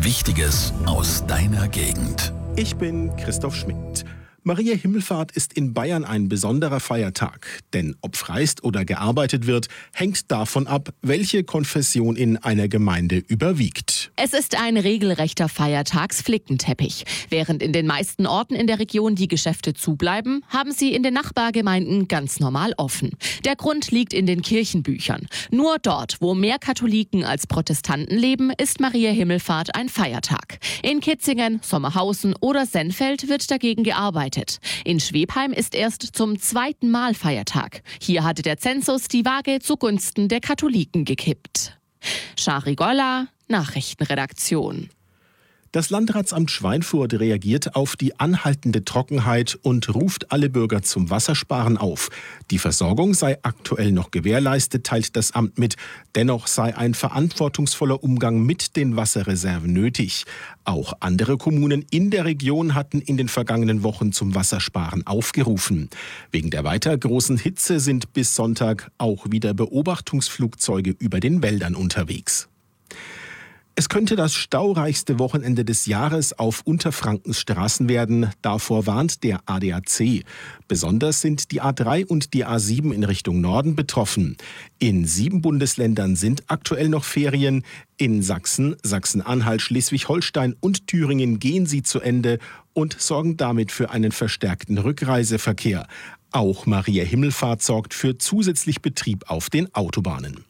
Wichtiges aus deiner Gegend. Ich bin Christoph Schmidt. Maria Himmelfahrt ist in Bayern ein besonderer Feiertag. Denn ob freist oder gearbeitet wird, hängt davon ab, welche Konfession in einer Gemeinde überwiegt. Es ist ein regelrechter Feiertagsflickenteppich. Während in den meisten Orten in der Region die Geschäfte zubleiben, haben sie in den Nachbargemeinden ganz normal offen. Der Grund liegt in den Kirchenbüchern. Nur dort, wo mehr Katholiken als Protestanten leben, ist Maria Himmelfahrt ein Feiertag. In Kitzingen, Sommerhausen oder Sennfeld wird dagegen gearbeitet. In Schwebheim ist erst zum 2. Mal Feiertag. Hier hatte der Zensus die Waage zugunsten der Katholiken gekippt. Shari Golla, Nachrichtenredaktion. Das Landratsamt Schweinfurt reagiert auf die anhaltende Trockenheit und ruft alle Bürger zum Wassersparen auf. Die Versorgung sei aktuell noch gewährleistet, teilt das Amt mit. Dennoch sei ein verantwortungsvoller Umgang mit den Wasserreserven nötig. Auch andere Kommunen in der Region hatten in den vergangenen Wochen zum Wassersparen aufgerufen. Wegen der weiter großen Hitze sind bis Sonntag auch wieder Beobachtungsflugzeuge über den Wäldern unterwegs. Es könnte das staureichste Wochenende des Jahres auf Unterfrankens Straßen werden. Davor warnt der ADAC. Besonders sind die A3 und die A7 in Richtung Norden betroffen. In 7 Bundesländern sind aktuell noch Ferien. In Sachsen, Sachsen-Anhalt, Schleswig-Holstein und Thüringen gehen sie zu Ende und sorgen damit für einen verstärkten Rückreiseverkehr. Auch Maria Himmelfahrt sorgt für zusätzlich Betrieb auf den Autobahnen.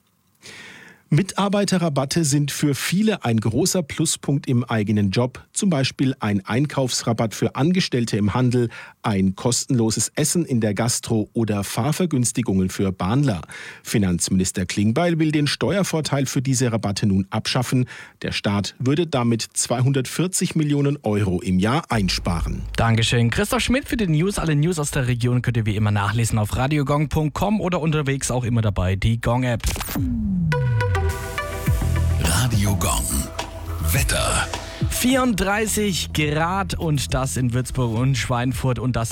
Mitarbeiterrabatte sind für viele ein großer Pluspunkt im eigenen Job. Zum Beispiel ein Einkaufsrabatt für Angestellte im Handel, ein kostenloses Essen in der Gastro oder Fahrvergünstigungen für Bahnler. Finanzminister Klingbeil will den Steuervorteil für diese Rabatte nun abschaffen. Der Staat würde damit 240 Millionen Euro im Jahr einsparen. Dankeschön. Christoph Schmidt für die News. Alle News aus der Region könnt ihr wie immer nachlesen auf radiogong.com oder unterwegs auch immer dabei die Gong-App. Radio Gong. Wetter. 34 Grad und das in Würzburg und Schweinfurt und das